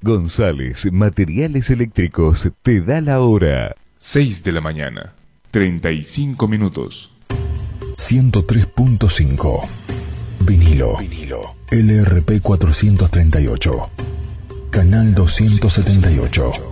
González Materiales Eléctricos te da la hora. 6 de la mañana, 35 minutos. 103.5 Vinilo. LRP 438. Canal 278.